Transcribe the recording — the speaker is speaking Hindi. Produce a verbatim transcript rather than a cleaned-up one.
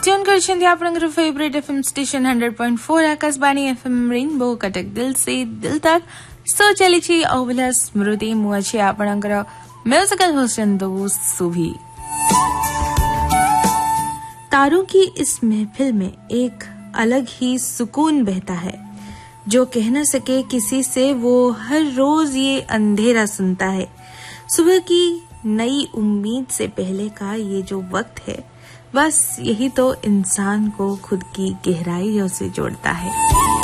ट्यून कर आपनकर favourite FM station hundred point four Akashvani FM rainbow Cuttack दिल से दिल तक सो चली अभिला स्मृति मुझे आपनकर म्यूजिकल होस्ट दोस्त सुभी। तारों की इस महफिल में एक अलग ही सुकून बहता है। जो कह न सके किसी से वो हर रोज ये अंधेरा सुनता है। सुबह की नई उम्मीद से पहले का ये जो वक्त है, बस यही तो इंसान को खुद की गहराइयों से जोड़ता है।